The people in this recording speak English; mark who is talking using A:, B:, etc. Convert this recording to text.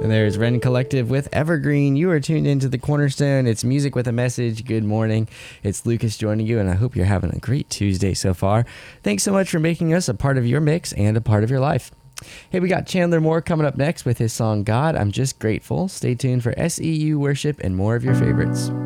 A: And there's Ren Collective with Evergreen. You are tuned into the Cornerstone. It's music with a message. Good morning. It's Lucas joining you, and I hope you're having a great Tuesday so far. Thanks so much for making us a part of your mix and a part of your life. Hey, we got Chandler Moore coming up next with his song, God, I'm Just Grateful. Stay tuned for SEU worship and more of your favorites.